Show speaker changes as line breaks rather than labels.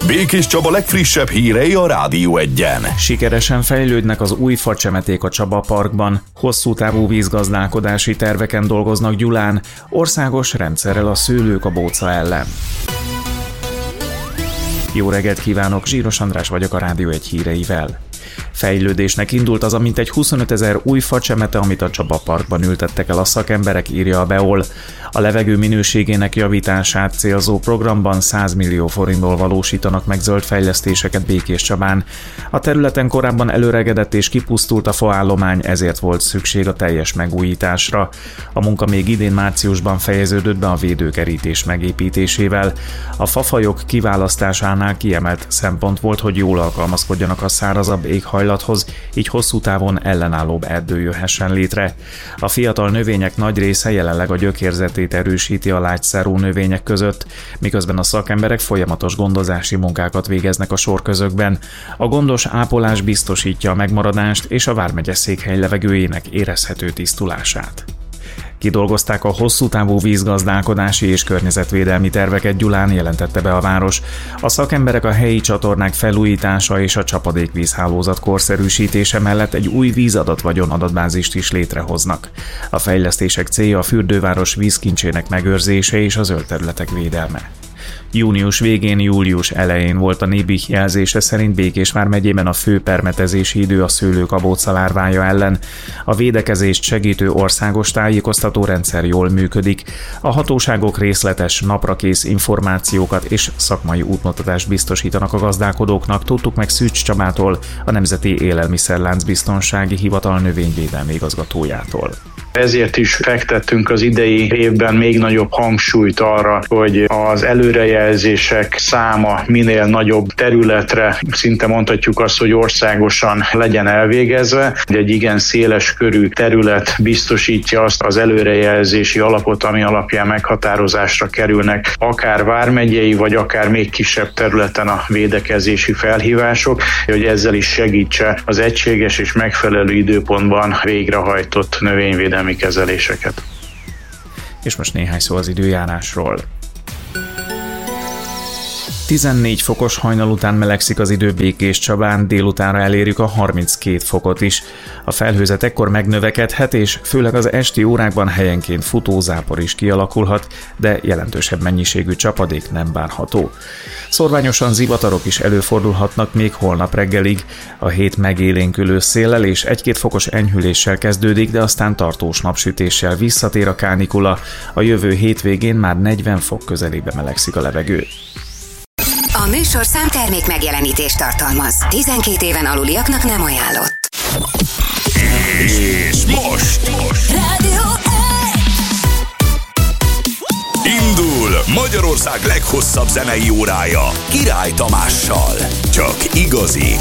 Békés Csaba legfrissebb hírei a Rádió Egyen.
Sikeresen fejlődnek az új facsemeték a Csaba Parkban, hosszú távú vízgazdálkodási terveken dolgoznak Gyulán, országos rendszerrel a szőlők a bóca ellen. Jó reggelt kívánok, Zsíros András vagyok a Rádió Egy híreivel. Fejlődésnek indult az a mintegy 25 000 új facsemete, amit a Csaba Parkban ültettek el a szakemberek, írja a BEOL. A levegő minőségének javítását célzó programban 100 millió forintból valósítanak meg zöld fejlesztéseket Békés Csabán. A területen korábban előregedett és kipusztult a faállomány, ezért volt szükség a teljes megújításra. A munka még idén márciusban fejeződött be a védőkerítés megépítésével. A fafajok kiválasztásánál kiemelt szempont volt, hogy jól alkalmazkodjanak a szárazabb éghajlathoz, így hosszú távon ellenállóbb erdő jöhessen létre. A fiatal növények nagy része jelenleg a gyökérzetét erősíti a lágyszárú növények között, miközben a szakemberek folyamatos gondozási munkákat végeznek a sorközökben. A gondos ápolás biztosítja a megmaradást és a vármegye székhely levegőjének érezhető tisztulását. Kidolgozták a hosszú távú vízgazdálkodási és környezetvédelmi terveket Gyulán, jelentette be a város. A szakemberek a helyi csatornák felújítása és a csapadékvízhálózat korszerűsítése mellett egy új vízadatvagyon adatbázist is létrehoznak. A fejlesztések célja a fürdőváros vízkincsének megőrzése és a zöld területek védelme. Június végén, július elején volt a Nébih jelzése szerint Békés vármegyében a fő permetezési idő a szőlőkabóca lárvája ellen. A védekezést segítő országos tájékoztatórendszer jól működik. A hatóságok részletes, naprakész információkat és szakmai útmutatást biztosítanak a gazdálkodóknak, tudtuk meg Szűcs Csabától, a Nemzeti Élelmiszerlánc Biztonsági Hivatal növényvédelmi igazgatójától.
Ezért is fektettünk az idei évben még nagyobb hangsúlyt arra, hogy az előrejelzések száma minél nagyobb területre, szinte mondhatjuk azt, hogy országosan legyen elvégezve. Egy igen széles körű terület biztosítja azt az előrejelzési alapot, ami alapján meghatározásra kerülnek akár vármegyei, vagy akár még kisebb területen a védekezési felhívások, hogy ezzel is segítse az egységes és megfelelő időpontban végrehajtott növényvédelmi kezeléseket.
És most néhány szó az időjárásról. 14 fokos hajnal után melegszik az idő Békés Csabán, délutánra elérjük a 32 fokot is. A felhőzet ekkor megnövekedhet, és főleg az esti órákban helyenként futózápor is kialakulhat, de jelentősebb mennyiségű csapadék nem várható. Szorványosan zivatarok is előfordulhatnak még holnap reggelig. A hét megélénkülő széllel és 1-2 fokos enyhüléssel kezdődik, de aztán tartós napsütéssel visszatér a kánikula. A jövő hétvégén már 40 fok közelébe melegszik a levegő.
A műsorszám termék megjelenítést tartalmaz. 12 éven aluliaknak nem ajánlott.
És most
Rádió
indul Magyarország leghosszabb zenei órája Király Tamással. Csak igazi,